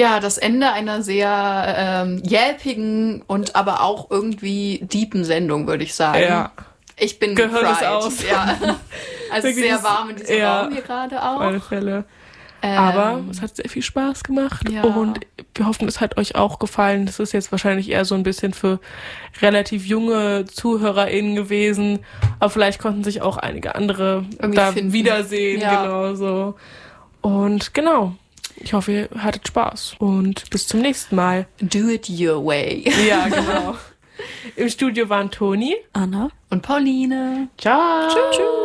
Ja, das Ende einer sehr yelpigen und aber auch irgendwie deepen Sendung, würde ich sagen. Ja. Ich bin Gehört es fried. aus. Ja. Also Wirklich sehr warm in diesem Raum hier gerade auch. Auf alle Fälle. Aber es hat sehr viel Spaß gemacht und wir hoffen, es hat euch auch gefallen. Das ist jetzt wahrscheinlich eher so ein bisschen für relativ junge ZuhörerInnen gewesen, aber vielleicht konnten sich auch einige andere irgendwie da finden. wiedersehen, Ja. genau so. Und genau, ich hoffe, ihr hattet Spaß und bis zum nächsten Mal. Do it your way. Ja, genau. Im Studio waren Toni, Anna Und Pauline. ciao. Tschüss.